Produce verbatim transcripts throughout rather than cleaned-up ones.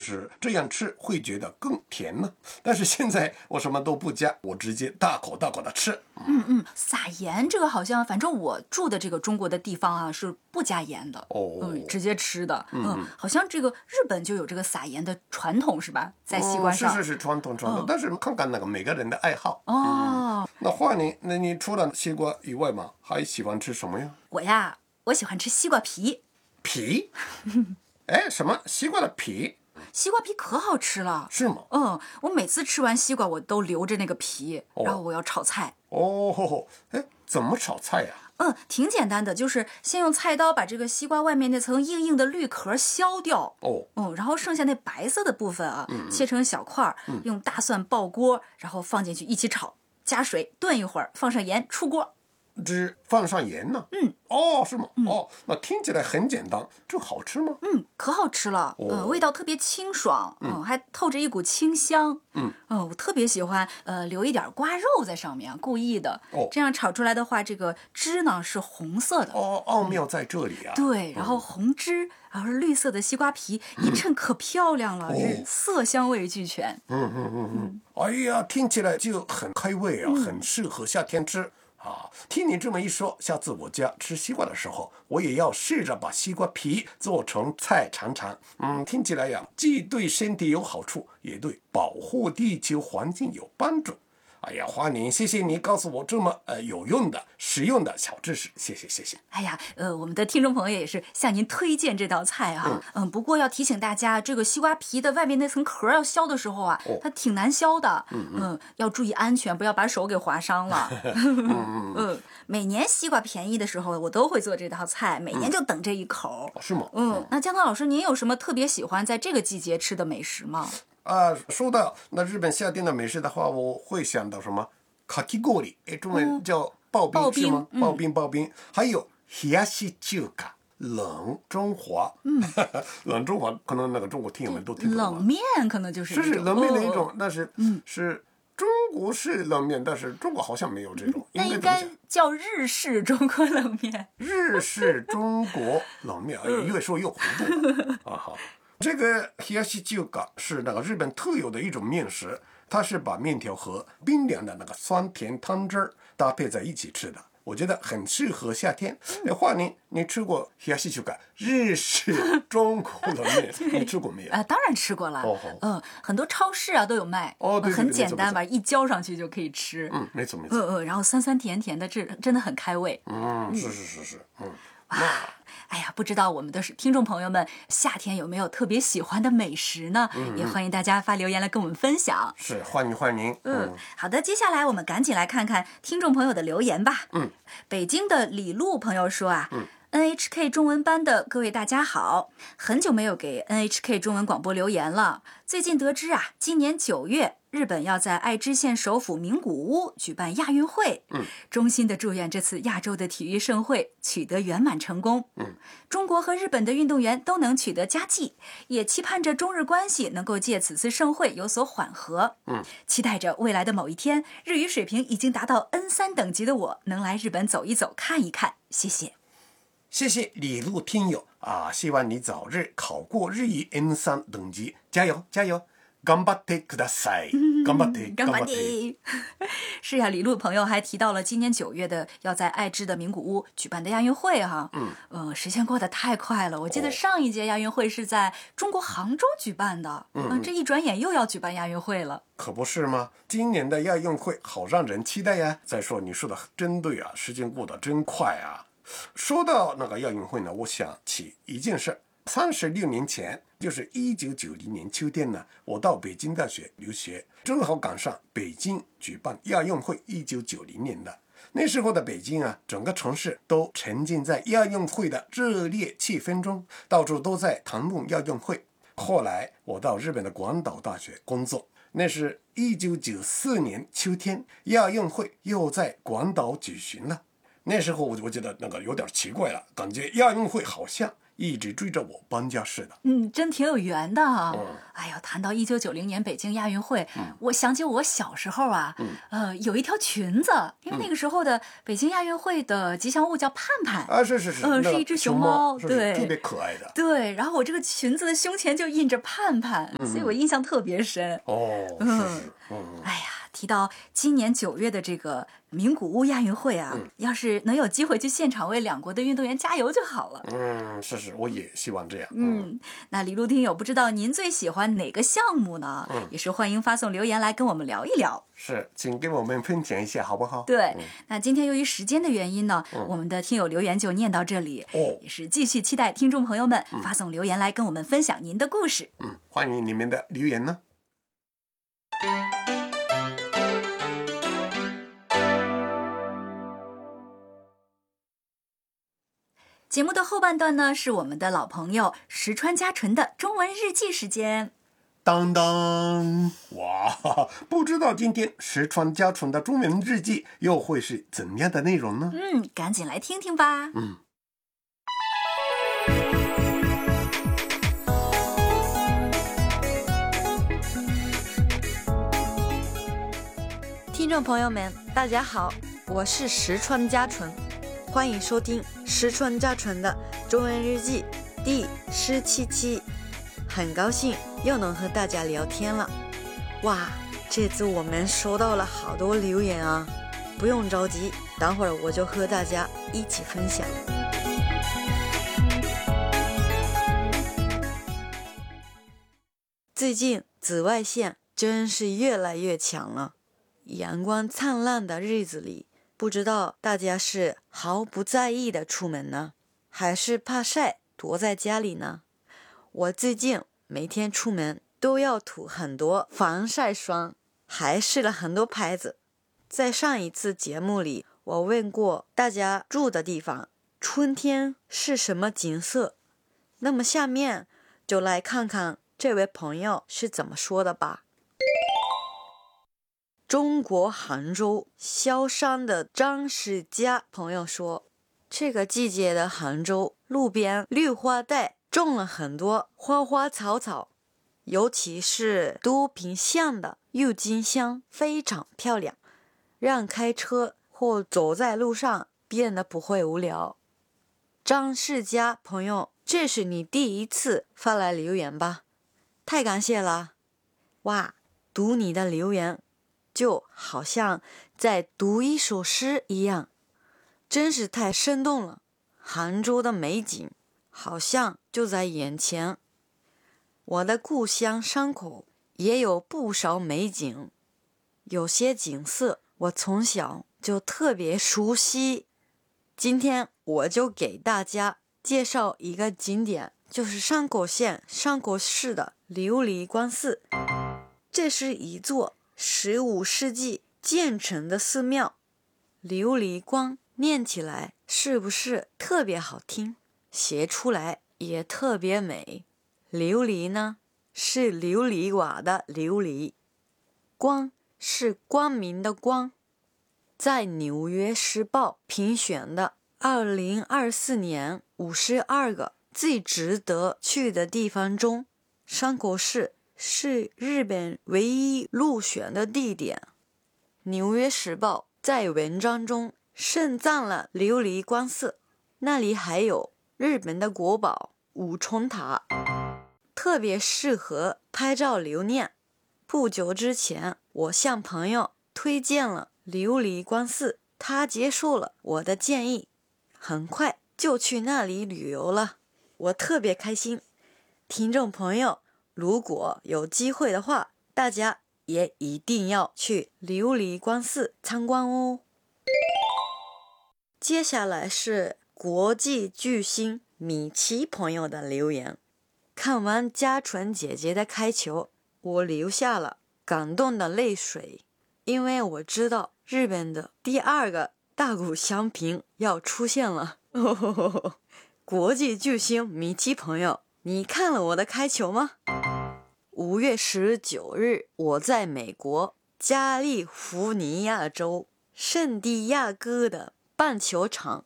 是这样吃会觉得更甜呢？但是现在我什么都不加，我直接大口大口的吃。 嗯嗯，撒盐这个好像，反正我住的这个中国的地方啊是不加盐的， 哦， 嗯，直接吃的。 嗯嗯，好像这个日本就有这个撒盐的传统是吧？在西瓜上。 哦、是是是传统传统、哦，但是看看那个每个人的爱好。 哦， 嗯、那话你那你除了西瓜以外嘛，还喜欢吃什么呀？ 我呀，我喜欢吃西瓜皮。 皮？哎，什么西瓜的皮？ 西瓜皮可好吃了， 是吗？ 嗯，我每次吃完西瓜，我都留着那个皮， 哦、 然后我要炒菜。 哦，哎，怎么炒菜呀？ 嗯，挺简单的，就是先用菜刀把这个西瓜外面那层硬硬的绿壳削掉。 哦， 嗯，然后剩下那白色的部分啊， 嗯、 切成小块， 嗯、 用大蒜爆锅，然后放进去一起炒，加水炖一会儿，放上盐，出锅。 只放上盐呢？ 嗯， 哦，是吗？ 嗯、 哦，那听起来很简单，这好吃吗？ 嗯，可好吃了，哦、呃，味道特别清爽，嗯、呃，还透着一股清香。 嗯， 嗯、呃，我特别喜欢，呃，留一点瓜肉在上面，故意的。 哦， 这样炒出来的话，这个汁呢是红色的。 哦，奥妙在这里啊。 嗯、对，然后红汁，然后绿色的西瓜皮，嗯、一衬可漂亮了，这、哦、色香味俱全。 嗯嗯嗯嗯，哎呀，听起来就很开胃啊，嗯、很适合夏天吃。啊，听你这么一说，下次我家吃西瓜的时候，我也要试着把西瓜皮做成菜尝尝。嗯，听起来呀，既对身体有好处，也对保护地球环境有帮助。哎呀，花宁，谢谢你告诉我这么呃有用的、实用的小知识，谢谢谢谢。 哎呀，呃，我们的听众朋友也是向您推荐这道菜啊。嗯, 嗯，不过要提醒大家，这个西瓜皮的外面那层壳要削的时候啊，哦、它挺难削的。嗯, 嗯, 嗯，要注意安全，不要把手给划伤了。嗯, 嗯，每年西瓜便宜的时候，我都会做这道菜，每年就等这一口。 嗯、是吗？ 嗯，那江涛老师，您有什么特别喜欢在这个季节吃的美食吗？ 啊，说到那日本夏天的美食的话，我会想到什么？かき氷，哎，中文叫刨冰、嗯、是吗？刨冰刨冰，还有冷やし中華，冷中华。嗯，冷中华可能那个中国听友们都听不懂。 冷面可能就是是是冷面的一种， 哦、 但是嗯是中国式冷面，但是中国好像没有这种。 那应该叫日式中国冷面。 日式中国冷面，哎，越说越糊涂啊！好。这个冷やし中華是那个日本特有的一种面食，它是把面条和冰凉的那个酸甜汤汁搭配在一起吃的，我觉得很适合夏天。那话你你吃过冷やし中華日式中国冷面？你吃过没有？ 啊、呃，当然吃过了。哦哦、嗯，很多超市啊都有卖。 哦，对对对， 很简单吧，一浇上去就可以吃。 嗯，没错没错。 嗯嗯，然后酸酸甜甜的，这真的很开胃。 嗯，是是是是，嗯。 哇，哎呀，不知道我们的听众朋友们夏天有没有特别喜欢的美食呢？嗯嗯，也欢迎大家发留言来跟我们分享。 是，欢迎欢迎。 嗯，嗯好的，接下来我们赶紧来看看听众朋友的留言吧。 嗯， 北京的李璐朋友说啊， 嗯。 N H K 中文班的各位大家好，很久没有给 N H K 中文广播留言了。最近得知啊，今年九月，日本要在爱知县首府名古屋举办亚运会。 嗯， 衷心的祝愿这次亚洲的体育盛会取得圆满成功。 嗯， 中国和日本的运动员都能取得佳绩，也期盼着中日关系能够借此次盛会有所缓和。 嗯， 期待着未来的某一天，日语水平已经达到 N 三 等级的我能来日本走一走看一看。谢谢。 谢谢李璐听友啊，希望你早日考过日语 N 三 等级，加油加油！頑張ってください，頑張って頑張って。是呀，李璐朋友还提到了今年九月的要在爱知的名古屋举办的亚运会哈。 嗯， 呃，时间过得太快了，我记得上一届亚运会是在中国杭州举办的，嗯、呃，这一转眼又要举办亚运会了。 可不是吗？今年的亚运会好让人期待呀。再说你说的真对啊，时间过得真快啊。说到那个亚运会呢，我想起一件事。三十六年前，就是一九九零年秋天呢，我到北京大学留学，正好赶上北京举办亚运会一九九零年的。那时候的北京啊，整个城市都沉浸在亚运会的热烈气氛中，到处都在谈论亚运会。后来我到日本的广岛大学工作，那是一九九四年秋天，亚运会又在广岛举行了。那时候我我觉得那个有点奇怪了，感觉亚运会好像一直追着我搬家似的。 嗯，真挺有缘的啊。 嗯哎呀，谈到一九九零年北京亚运会， 嗯我想起我小时候啊， 嗯呃，有一条裙子，因为那个时候的北京亚运会的吉祥物叫盼盼。 啊，是是是， 嗯， 那个是一只熊熊猫， 是是对， 特别可爱的。 对，然后我这个裙子的胸前就印着盼盼， 嗯所以我印象特别深。 哦，是是，嗯哎呀，提到今年九月的这个名古屋亚运会啊， 嗯要是能有机会去现场为两国的运动员加油就好了。 嗯，是是，我也希望这样。 嗯，那李路听友，不知道您最喜欢哪个项目呢？ 嗯也是欢迎发送留言来跟我们聊一聊。 是，请跟我们分享一下好不好？ 对， 嗯那今天由于时间的原因呢， 嗯我们的听友留言就念到这里。 哦也是继续期待听众朋友们发送留言来跟我们分享您的故事。 嗯，欢迎你们的留言呢。 节目的后半段呢，是我们的老朋友石川佳纯的中文日记时间。 当当，哇，不知道今天石川佳纯的中文日记又会是怎样的内容呢？ 嗯，赶紧来听听吧。 嗯。 听众朋友们，大家好，我是石川佳纯，欢迎收听石川佳纯的中文日记第十七期。很高兴又能和大家聊天了。哇，这次我们收到了好多留言啊，不用着急，等会儿我就和大家一起分享。最近紫外线真是越来越强了，阳光灿烂的日子里，不知道大家是毫不在意的出门呢，还是怕晒躲在家里呢？我最近每天出门都要涂很多防晒霜，还试了很多牌子。在上一次节目里，我问过大家住的地方春天是什么景色，那么下面就来看看这位朋友是怎么说的吧。中国杭州萧山的张世佳朋友说，这个季节的杭州路边绿化带种了很多花花草草，尤其是多品相的郁金香非常漂亮，让开车或走在路上变得不会无聊。张世佳朋友，这是你第一次发来留言吧？太感谢了！哇，读你的留言就好像在读一首诗一样，真是太生动了。杭州的美景好像就在眼前。我的故乡山口也有不少美景，有些景色我从小就特别熟悉。今天我就给大家介绍一个景点，就是山口县山口市的琉璃光寺。这是一座十五世纪建成的寺庙，琉璃光念起来是不是特别好听？写出来也特别美。琉璃呢，是琉璃瓦的琉璃，光是光明的光。在《纽约时报》评选的二零二四年五十二个最值得去的地方中，山口市是日本唯一入选的地点。《纽约时报》在文章中盛赞了琉璃光寺，那里还有日本的国宝五重塔，特别适合拍照留念。不久之前，我向朋友推荐了琉璃光寺，他接受了我的建议，很快就去那里旅游了，我特别开心。听众朋友，如果有机会的话，大家也一定要去琉璃光寺参观哦。接下来是国际巨星米奇朋友的留言。看完佳纯姐姐的开球，我流下了感动的泪水，因为我知道日本的第二个大谷翔平要出现了。哦，国际巨星米奇朋友，你看了我的开球吗？五月十九日，我在美国加利福尼亚州圣地亚哥的棒球场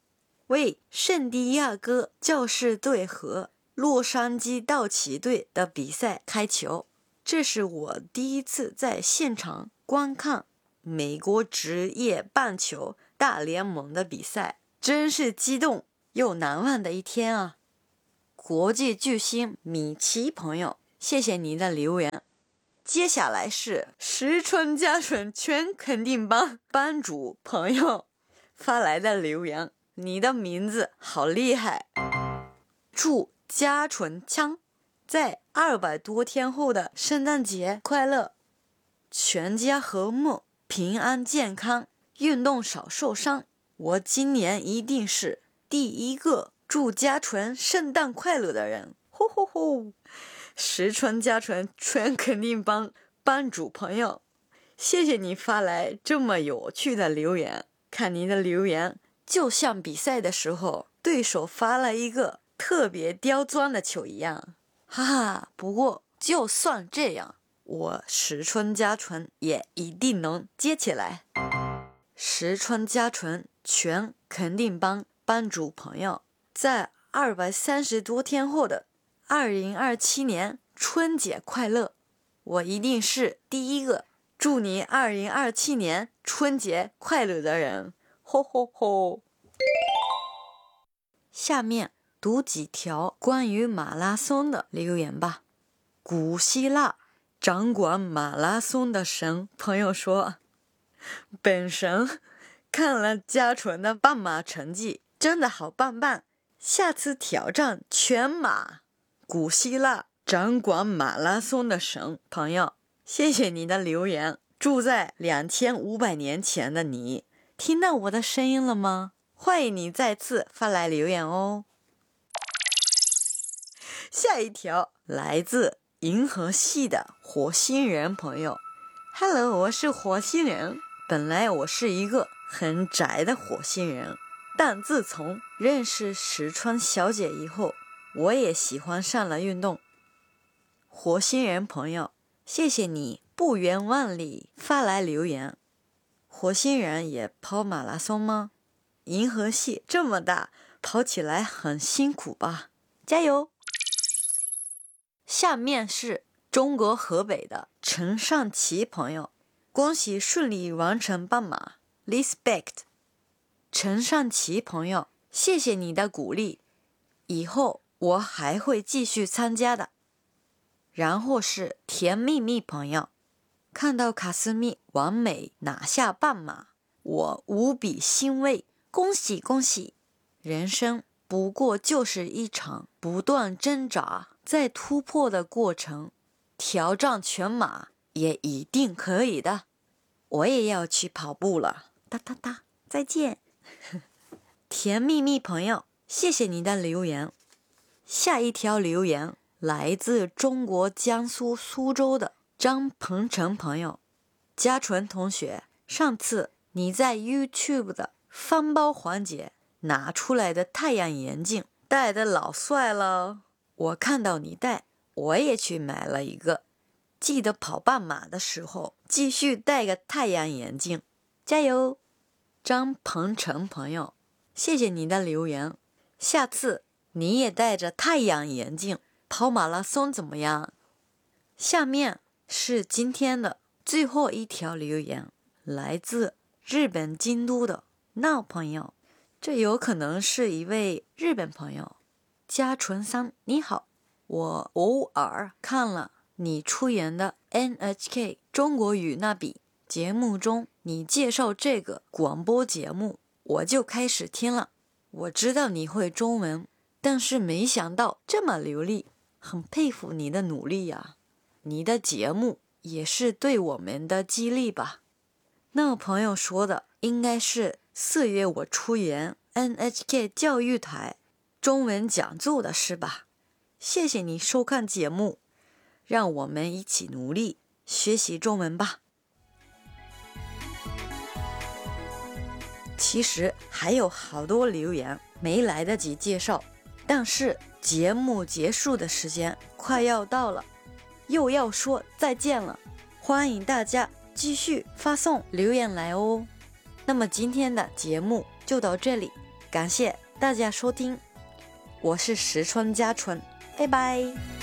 为圣地亚哥教士队和洛杉矶道奇队的比赛开球。这是我第一次在现场观看美国职业棒球大联盟的比赛，真是激动又难忘的一天啊！国际巨星米奇朋友，谢谢你的留言。接下来是石川佳纯全肯定帮班主朋友发来的留言，你的名字好厉害。祝佳纯腔在二百多天后的圣诞节快乐，全家和睦，平安健康，运动少受伤。我今年一定是第一个祝佳纯圣诞快乐的人，吼吼吼！石川佳纯全肯定帮班主朋友，谢谢你发来这么有趣的留言。看你的留言，就像比赛的时候对手发了一个特别刁钻的球一样，哈哈。不过就算这样，我石川佳纯也一定能接起来。石川佳纯全肯定帮班主朋友，在二百三十多天后的二零二七年春节快乐！我一定是第一个祝你二零二七年春节快乐的人，吼吼吼！下面读几条关于马拉松的留言吧。古希腊掌管马拉松的神朋友说，本神看了佳纯的半马成绩，真的好棒棒，下次挑战全马。古希腊掌管马拉松的神朋友，谢谢你的留言。住在两千五百年前的你，听到我的声音了吗？欢迎你再次发来留言哦。下一条来自银河系的火星人朋友 ，Hello， 我是火星人。本来我是一个很宅的火星人，但自从认识石川小姐以后，我也喜欢上了运动。火星人朋友，谢谢你不远万里发来留言。火星人也跑马拉松吗？银河系这么大，跑起来很辛苦吧？加油！下面是中国河北的陈尚奇朋友，恭喜顺利完成半马 ，respect。陈尚奇朋友，谢谢你的鼓励，以后我还会继续参加的。然后是甜蜜蜜朋友，看到卡斯米完美拿下半马，我无比欣慰，恭喜恭喜！人生不过就是一场不断挣扎在突破的过程，挑战全马也一定可以的。我也要去跑步了，哒哒哒，再见。甜蜜蜜朋友，谢谢你的留言。下一条留言来自中国江苏苏州的张鹏程朋友，嘉纯同学，上次你在 YouTube 的翻包环节拿出来的太阳眼镜戴得老帅了，我看到你戴，我也去买了一个。记得跑半马的时候继续戴个太阳眼镜，加油！张鹏程朋友，谢谢你的留言，下次你也戴着太阳眼镜跑马拉松怎么样？下面是今天的最后一条留言，来自日本京都的闹朋友，这有可能是一位日本朋友。嘉纯桑你好，我偶尔看了你出演的 N H K 中国语那比节目中，你介绍这个广播节目，我就开始听了。我知道你会中文，但是没想到这么流利，很佩服你的努力呀。你的节目也是对我们的激励吧。那个朋友说的应该是四月我出演 N H K 教育台中文讲座的是吧？谢谢你收看节目，让我们一起努力学习中文吧。其实还有好多留言没来得及介绍，但是节目结束的时间快要到了，又要说再见了，欢迎大家继续发送留言来哦。那么今天的节目就到这里，感谢大家收听，我是石川佳纯，拜拜。